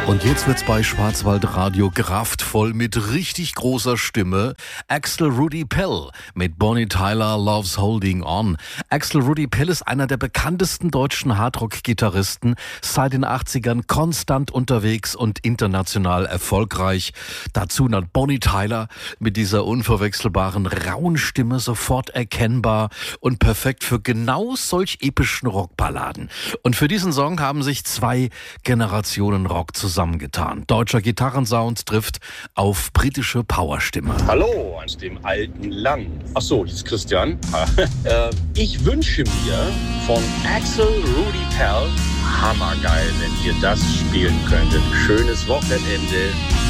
Und jetzt wird's bei Schwarzwaldradio kraftvoll mit richtig großer Stimme. Axel Rudi Pell mit Bonnie Tyler Loves Holding On. Axel Rudi Pell ist einer der bekanntesten deutschen Hardrock-Gitarristen, seit den 80ern konstant unterwegs und international erfolgreich. Dazu dann Bonnie Tyler mit dieser unverwechselbaren rauen Stimme, sofort erkennbar und perfekt für genau solch epischen Rockballaden. Und für diesen Song haben sich zwei Generationen Rock zusammengetan. Deutscher Gitarrensound trifft auf britische Powerstimme. Hallo aus dem alten Land. Achso, jetzt Christian. Ich wünsche mir von Axel Rudi Pell, hammergeil, wenn ihr das spielen könntet. Schönes Wochenende.